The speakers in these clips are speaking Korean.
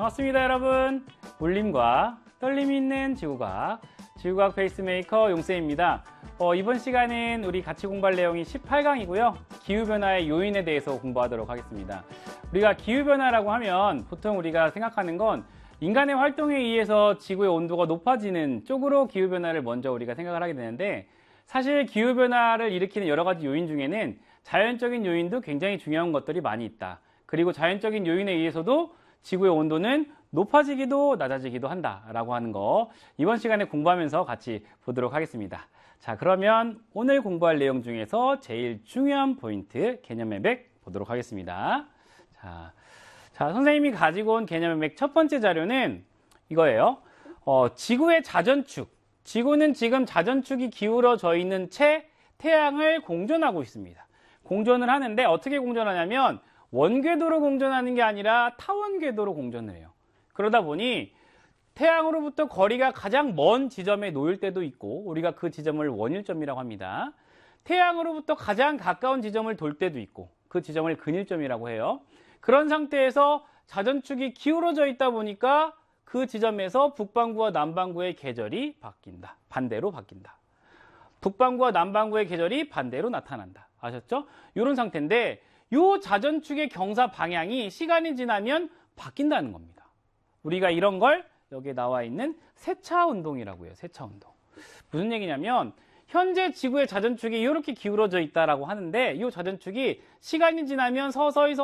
반갑습니다, 여러분. 울림과 떨림이 있는 지구과학 페이스메이커 용쌤입니다. 이번 시간은 우리 같이 공부할 내용이 18강이고요. 기후변화의 요인에 대해서 공부하도록 하겠습니다. 우리가 기후변화라고 하면 보통 우리가 생각하는 건 인간의 활동에 의해서 지구의 온도가 높아지는 쪽으로 기후변화를 먼저 우리가 생각을 하게 되는데, 사실 기후변화를 일으키는 여러 가지 요인 중에는 자연적인 요인도 굉장히 중요한 것들이 많이 있다. 그리고 자연적인 요인에 의해서도 지구의 온도는 높아지기도 낮아지기도 한다라고 하는 거 이번 시간에 공부하면서 같이 보도록 하겠습니다. 자, 그러면 오늘 공부할 내용 중에서 제일 중요한 포인트 개념의 맥 보도록 하겠습니다. 자, 선생님이 가지고 온 개념의 맥 첫 번째 자료는 이거예요. 지구의 자전축. 지구는 지금 자전축이 기울어져 있는 채 태양을 공전하고 있습니다. 공전을 하는데 어떻게 공전하냐면 원궤도로 공전하는 게 아니라 타원궤도로 공전을 해요. 그러다 보니 태양으로부터 거리가 가장 먼 지점에 놓일 때도 있고, 우리가 그 지점을 원일점이라고 합니다. 태양으로부터 가장 가까운 지점을 돌 때도 있고, 그 지점을 근일점이라고 해요. 그런 상태에서 자전축이 기울어져 있다 보니까 그 지점에서 북반구와 남반구의 계절이 바뀐다. 반대로 바뀐다. 북반구와 남반구의 계절이 반대로 나타난다. 아셨죠? 이런 상태인데, 이 자전축의 경사 방향이 시간이 지나면 바뀐다는 겁니다. 우리가 이런 걸 여기에 나와 있는 세차 운동이라고 해요. 세차 운동. 무슨 얘기냐면 현재 지구의 자전축이 이렇게 기울어져 있다라고 하는데, 이 자전축이 시간이 지나면 서서히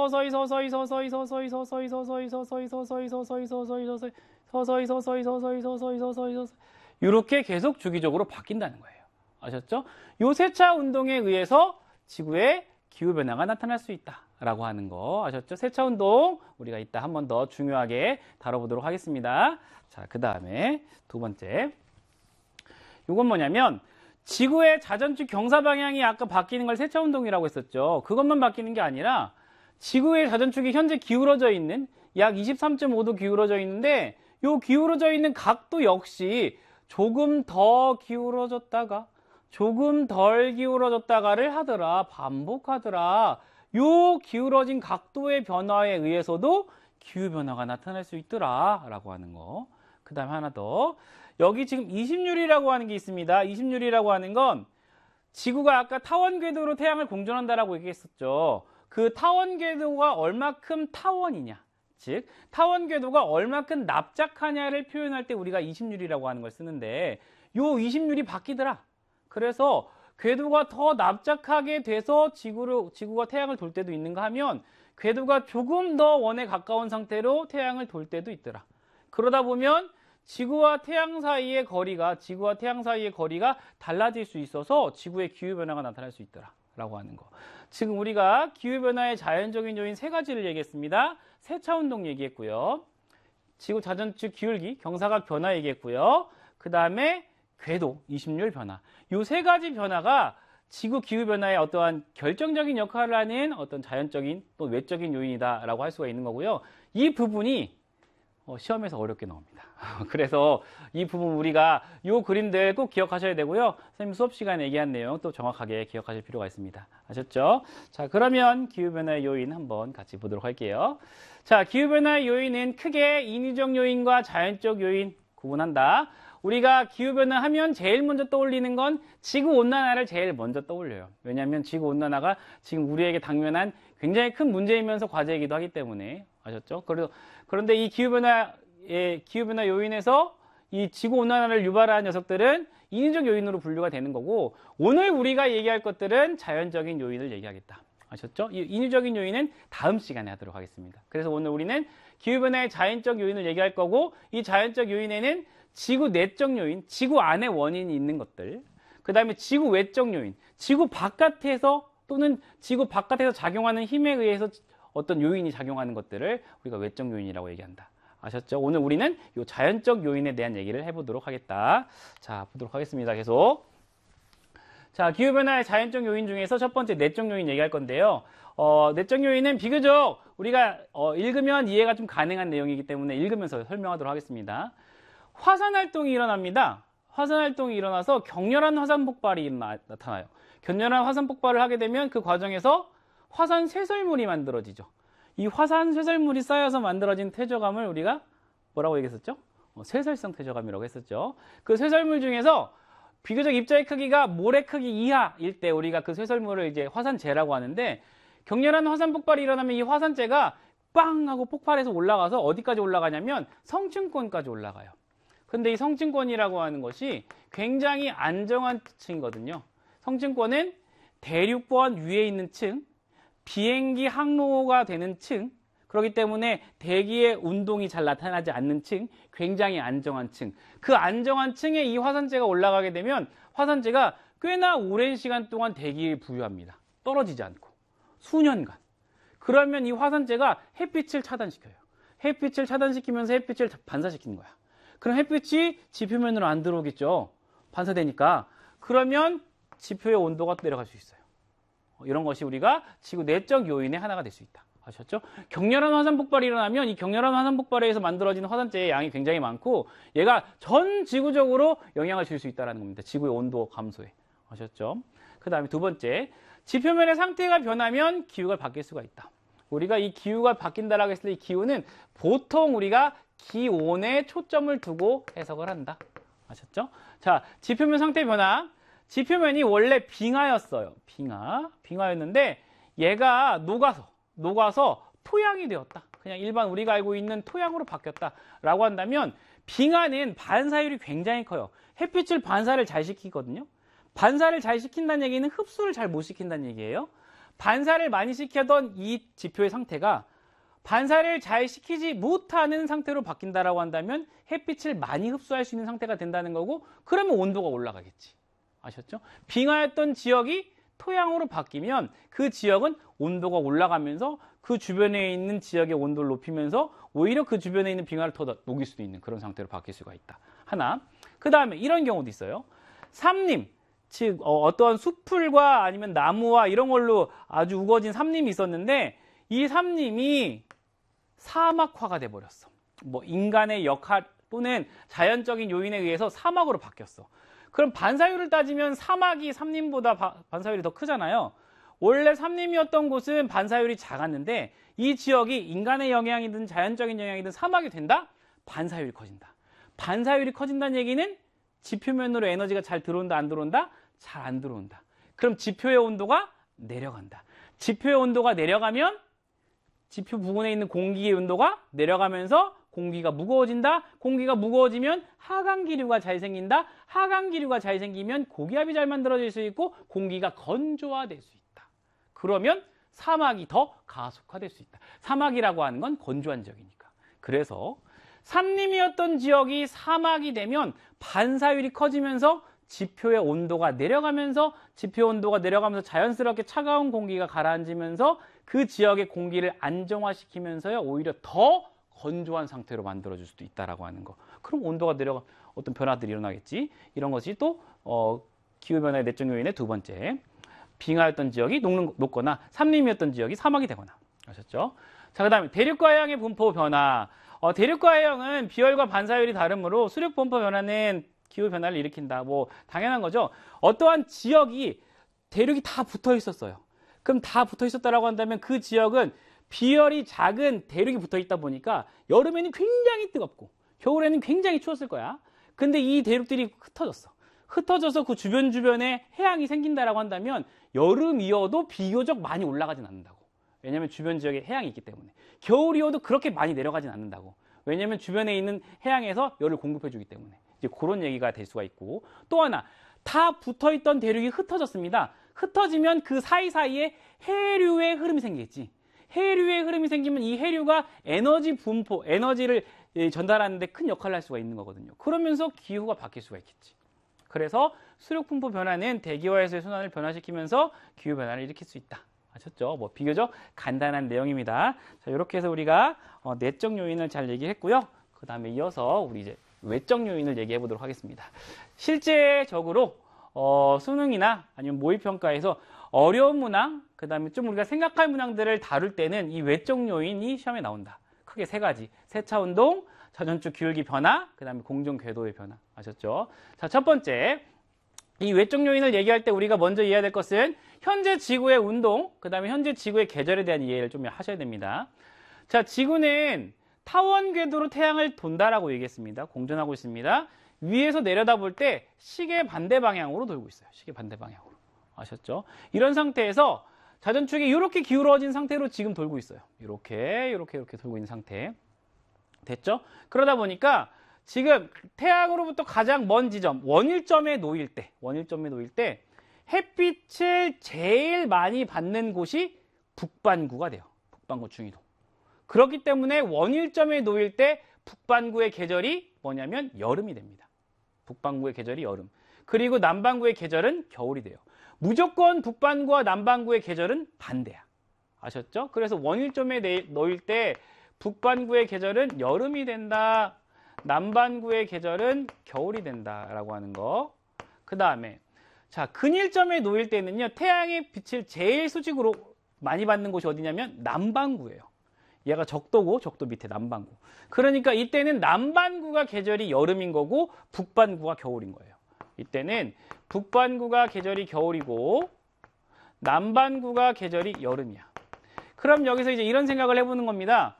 이렇게 계속 주기적으로 바뀐다는 거예요. 아셨죠? 이 세차 운동에 의해서 지구의 기후변화가 나타날 수 있다라고 하는 거 아셨죠? 세차운동 우리가 이따 한 번 더 중요하게 다뤄보도록 하겠습니다. 자, 그 다음에 두 번째, 이건 뭐냐면 지구의 자전축 경사 방향이 아까 바뀌는 걸 세차운동이라고 했었죠. 그것만 바뀌는 게 아니라 지구의 자전축이 현재 기울어져 있는 약 23.5도 기울어져 있는데, 이 기울어져 있는 각도 역시 조금 더 기울어졌다가 조금 덜 기울어졌다가를 하더라, 반복하더라. 요 기울어진 각도의 변화에 의해서도 기후변화가 나타날 수 있더라 라고 하는 거. 그 다음에 하나 더, 여기 지금 20유리라고 하는 게 있습니다. 20유리라고 하는 건 지구가 아까 타원궤도로 태양을 공전한다라고 얘기했었죠. 그 타원궤도가 얼마큼 타원이냐, 즉 타원궤도가 얼마큼 납작하냐를 표현할 때 우리가 20유리라고 하는 걸 쓰는데, 요 20유리 바뀌더라. 그래서 궤도가 더 납작하게 돼서 지구가 태양을 돌 때도 있는가 하면, 궤도가 조금 더 원에 가까운 상태로 태양을 돌 때도 있더라. 그러다 보면 지구와 태양 사이의 거리가 달라질 수 있어서 지구의 기후변화가 나타날 수 있더라 라고 하는 거. 지금 우리가 기후변화의 자연적인 요인 세 가지를 얘기했습니다. 세차운동 얘기했고요, 지구 자전축 기울기, 경사각 변화 얘기했고요, 그 다음에 궤도, 20률 변화. 이 세 가지 변화가 지구 기후변화에 어떠한 결정적인 역할을 하는 어떤 자연적인 또 외적인 요인이다라고 할 수가 있는 거고요. 이 부분이 시험에서 어렵게 나옵니다. 그래서 이 부분 우리가 이 그림들 꼭 기억하셔야 되고요. 선생님 수업 시간에 얘기한 내용 또 정확하게 기억하실 필요가 있습니다. 아셨죠? 자, 그러면 기후변화의 요인 한번 같이 보도록 할게요. 자, 기후변화의 요인은 크게 인위적 요인과 자연적 요인 구분한다. 우리가 기후변화 하면 제일 먼저 떠올리는 건 지구온난화를 제일 먼저 떠올려요. 왜냐하면 지구온난화가 지금 우리에게 당면한 굉장히 큰 문제이면서 과제이기도 하기 때문에. 아셨죠? 그런데 이 기후변화 요인에서 이 지구온난화를 유발하는 녀석들은 인위적 요인으로 분류가 되는 거고, 오늘 우리가 얘기할 것들은 자연적인 요인을 얘기하겠다. 아셨죠? 이 인위적인 요인은 다음 시간에 하도록 하겠습니다. 그래서 오늘 우리는 기후변화의 자연적 요인을 얘기할 거고, 이 자연적 요인에는 지구 내적 요인, 지구 안에 원인이 있는 것들, 그 다음에 지구 외적 요인, 지구 바깥에서 또는 지구 바깥에서 작용하는 힘에 의해서 어떤 요인이 작용하는 것들을 우리가 외적 요인이라고 얘기한다. 아셨죠? 오늘 우리는 이 자연적 요인에 대한 얘기를 해보도록 하겠다. 자, 보도록 하겠습니다. 계속. 자, 기후변화의 자연적 요인 중에서 첫 번째 내적 요인 얘기할 건데요. 내적 요인은 비교적 우리가 읽으면 이해가 좀 가능한 내용이기 때문에 읽으면서 설명하도록 하겠습니다. 화산활동이 일어납니다. 화산활동이 일어나서 격렬한 화산 폭발이 나타나요. 격렬한 화산 폭발을 하게 되면 그 과정에서 화산 쇄설물이 만들어지죠. 이 화산 쇠설물이 쌓여서 만들어진 퇴적암을 우리가 뭐라고 얘기했었죠? 쇠설성 퇴적암이라고 했었죠. 그 쇠설물 중에서 비교적 입자의 크기가 모래 크기 이하일 때 우리가 그 쇠설물을 이제 화산재라고 하는데, 격렬한 화산 폭발이 일어나면 이 화산재가 빵 하고 폭발해서 올라가서 어디까지 올라가냐면 성층권까지 올라가요. 근데 이 성층권이라고 하는 것이 굉장히 안정한 층이거든요. 성층권은 대륙권 위에 있는 층, 비행기 항로가 되는 층, 그렇기 때문에 대기의 운동이 잘 나타나지 않는 층, 굉장히 안정한 층. 그 안정한 층에 이 화산재가 올라가게 되면 화산재가 꽤나 오랜 시간 동안 대기에 부유합니다. 떨어지지 않고. 수년간. 그러면 이 화산재가 햇빛을 차단시켜요. 햇빛을 차단시키면서 햇빛을 반사시키는 거야. 그럼 햇빛이 지표면으로 안 들어오겠죠. 반사되니까. 그러면 지표의 온도가 내려갈 수 있어요. 이런 것이 우리가 지구 내적 요인의 하나가 될 수 있다. 아셨죠? 격렬한 화산 폭발이 일어나면 이 격렬한 화산 폭발에 의해서 만들어지는 화산재의 양이 굉장히 많고 얘가 전 지구적으로 영향을 줄 수 있다는 겁니다. 지구의 온도 감소에. 아셨죠? 그 다음에 두 번째, 지표면의 상태가 변하면 기후가 바뀔 수가 있다. 우리가 이 기후가 바뀐다라고 했을 때 이 기후는 보통 우리가 기온에 초점을 두고 해석을 한다. 아셨죠? 자, 지표면 상태 변화. 지표면이 원래 빙하였어요. 빙하였는데 얘가 녹아서 토양이 되었다. 그냥 일반 우리가 알고 있는 토양으로 바뀌었다라고 한다면, 빙하는 반사율이 굉장히 커요. 햇빛을 반사를 잘 시키거든요. 반사를 잘 시킨다는 얘기는 흡수를 잘 못 시킨다는 얘기예요. 반사를 많이 시켜던 이 지표의 상태가 반사를 잘 시키지 못하는 상태로 바뀐다라고 한다면 햇빛을 많이 흡수할 수 있는 상태가 된다는 거고, 그러면 온도가 올라가겠지. 아셨죠? 빙하였던 지역이 토양으로 바뀌면 그 지역은 온도가 올라가면서 그 주변에 있는 지역의 온도를 높이면서 오히려 그 주변에 있는 빙하를 더 녹일 수도 있는 그런 상태로 바뀔 수가 있다. 하나. 그 다음에 이런 경우도 있어요. 삼림, 즉 어떠한 숲풀과 아니면 나무와 이런 걸로 아주 우거진 삼림이 있었는데 이 삼림이 사막화가 돼버렸어. 뭐 인간의 역할 또는 자연적인 요인에 의해서 사막으로 바뀌었어. 그럼 반사율을 따지면 사막이 삼림보다 반사율이 더 크잖아요. 원래 삼림이었던 곳은 반사율이 작았는데 이 지역이 인간의 영향이든 자연적인 영향이든 사막이 된다? 반사율이 커진다. 반사율이 커진다는 얘기는 지표면으로 에너지가 잘 들어온다, 안 들어온다? 잘 안 들어온다. 그럼 지표의 온도가 내려간다. 지표의 온도가 내려가면 지표 부근에 있는 공기의 온도가 내려가면서 공기가 무거워진다. 공기가 무거워지면 하강기류가 잘 생긴다. 하강기류가 잘 생기면 고기압이 잘 만들어질 수 있고 공기가 건조화될 수 있다. 그러면 사막이 더 가속화될 수 있다. 사막이라고 하는 건 건조한 지역이니까. 그래서 삼림이었던 지역이 사막이 되면 반사율이 커지면서 지표의 온도가 내려가면서 지표 온도가 내려가면서 자연스럽게 차가운 공기가 가라앉으면서 그 지역의 공기를 안정화시키면서요 오히려 더 건조한 상태로 만들어줄 수도 있다라고 하는 거. 그럼 온도가 내려가 어떤 변화들이 일어나겠지. 이런 것이 또 기후변화의 내적 요인의 두 번째. 빙하였던 지역이 녹거나 삼림이었던 지역이 사막이 되거나. 아셨죠? 자, 그 다음에 대륙과 해양의 분포 변화. 대륙과 해양은 비열과 반사율이 다르므로 수력 분포 변화는 기후 변화를 일으킨다. 뭐 당연한 거죠. 어떠한 지역이 대륙이 다 붙어 있었어요. 그럼 다 붙어 있었다라고 한다면 그 지역은 비열이 작은 대륙이 붙어 있다 보니까 여름에는 굉장히 뜨겁고 겨울에는 굉장히 추웠을 거야. 근데 이 대륙들이 흩어져서 그 주변에 해양이 생긴다라고 한다면 여름이어도 비교적 많이 올라가진 않는다고. 왜냐하면 주변 지역에 해양이 있기 때문에. 겨울이어도 그렇게 많이 내려가진 않는다고. 왜냐하면 주변에 있는 해양에서 열을 공급해 주기 때문에. 이제 그런 얘기가 될 수가 있고, 또 하나 다 붙어있던 대륙이 흩어졌습니다. 흩어지면 그 사이사이에 해류의 흐름이 생기겠지. 해류의 흐름이 생기면 이 해류가 에너지 분포, 에너지를 전달하는 데 큰 역할을 할 수가 있는 거거든요. 그러면서 기후가 바뀔 수가 있겠지. 그래서 수력 분포 변화는 대기와에서의 순환을 변화시키면서 기후 변화를 일으킬 수 있다. 아셨죠? 뭐 비교적 간단한 내용입니다. 자, 이렇게 해서 우리가 내적 요인을 잘 얘기했고요. 그 다음에 이어서 우리 이제 외적 요인을 얘기해 보도록 하겠습니다. 실제적으로 수능이나 아니면 모의평가에서 어려운 문항, 그 다음에 좀 우리가 생각할 문항들을 다룰 때는 이 외적 요인이 시험에 나온다. 크게 세 가지. 세차 운동, 자전축 기울기 변화, 그 다음에 공정 궤도의 변화. 아셨죠? 자, 첫 번째. 이 외적 요인을 얘기할 때 우리가 먼저 이해해야 될 것은 현재 지구의 운동, 그 다음에 현재 지구의 계절에 대한 이해를 좀 하셔야 됩니다. 자, 지구는 타원 궤도로 태양을 돈다라고 얘기했습니다. 공전하고 있습니다. 위에서 내려다볼 때 시계 반대 방향으로 돌고 있어요. 시계 반대 방향으로. 아셨죠? 이런 상태에서 자전축이 이렇게 기울어진 상태로 지금 돌고 있어요. 이렇게 돌고 있는 상태. 됐죠? 그러다 보니까 지금 태양으로부터 가장 먼 지점, 원일점에 놓일 때 햇빛을 제일 많이 받는 곳이 북반구가 돼요. 북반구 중위도. 그렇기 때문에 원일점에 놓일 때 북반구의 계절이 뭐냐면 여름이 됩니다. 북반구의 계절이 여름. 그리고 남반구의 계절은 겨울이 돼요. 무조건 북반구와 남반구의 계절은 반대야. 아셨죠? 그래서 원일점에 놓일 때 북반구의 계절은 여름이 된다. 남반구의 계절은 겨울이 된다라고 하는 거. 그 다음에 자, 근일점에 놓일 때는요. 태양의 빛을 제일 수직으로 많이 받는 곳이 어디냐면 남반구예요. 얘가 적도고 적도 밑에 남반구. 그러니까 이때는 남반구가 계절이 여름인 거고 북반구가 겨울인 거예요. 이때는 북반구가 계절이 겨울이고 남반구가 계절이 여름이야. 그럼 여기서 이제 이런 생각을 해보는 겁니다.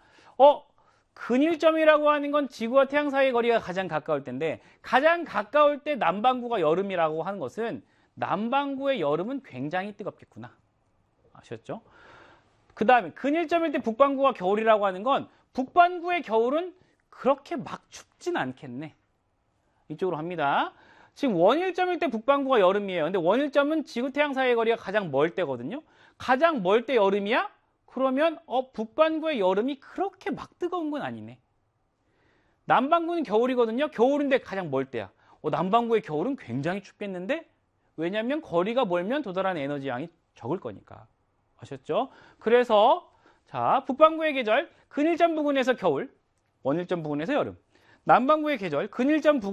근일점이라고 하는 건 지구와 태양 사이의 거리가 가장 가까울 텐데 가장 가까울 때 남반구가 여름이라고 하는 것은 남반구의 여름은 굉장히 뜨겁겠구나. 아셨죠? 그 다음에 근일점일 때 북반구가 겨울이라고 하는 건 북반구의 겨울은 그렇게 막 춥진 않겠네. 이쪽으로 합니다. 지금 원일점일 때 북반구가 여름이에요. 근데 원일점은 지구 태양 사이의 거리가 가장 멀 때거든요. 가장 멀 때 여름이야? 그러면 북반구의 여름이 그렇게 막 뜨거운 건 아니네. 남반구는 겨울이거든요. 겨울인데 가장 멀 때야. 남반구의 겨울은 굉장히 춥겠는데? 왜냐하면 거리가 멀면 도달하는 에너지 양이 적을 거니까. 아셨죠? 그래서 자, 북반구의 계절 근일점 부근에서 겨울, 원일점 부근에서 여름. 남반구의 계절 근일점 부근